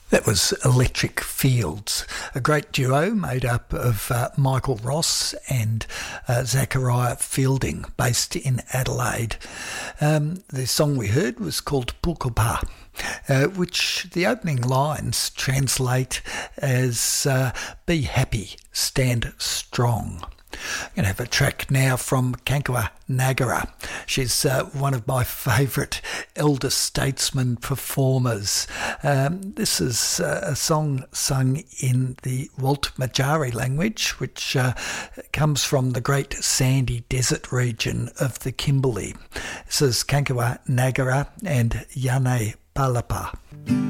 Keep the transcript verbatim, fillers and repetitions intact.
That was Electric Fields, a great duo made up of uh, Michael Ross and uh, Zachariah Fielding, based in Adelaide. Um, the song we heard was called Pukupa, uh, which the opening lines translate as uh, "Be happy, stand strong." I'm going to have a track now from Kankwa Nagara. She's uh, one of my favourite elder statesman performers. Um, this is uh, a song sung in the Walt Majari language, which uh, comes from the great sandy desert region of the Kimberley. This is Kankwa Nagara and Yane Palapa.